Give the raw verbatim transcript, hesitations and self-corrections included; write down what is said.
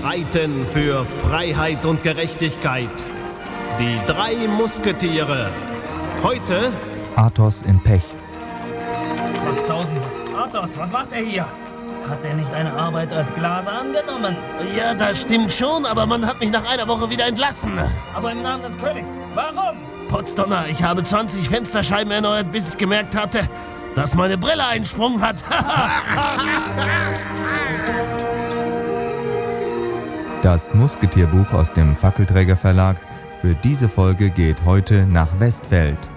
reiten für Freiheit und Gerechtigkeit. Die drei Musketiere. Heute Athos im Pech. Potztausend. Athos, was macht er hier? Hat er nicht eine Arbeit als Glaser angenommen? Ja, das stimmt schon, aber man hat mich nach einer Woche wieder entlassen. Aber im Namen des Königs. Warum? Potzdonner, ich habe zwanzig Fensterscheiben erneuert, bis ich gemerkt hatte, dass meine Brille einen Sprung hat. Das Musketierbuch aus dem Fackelträger Verlag für diese Folge geht heute nach Westweld.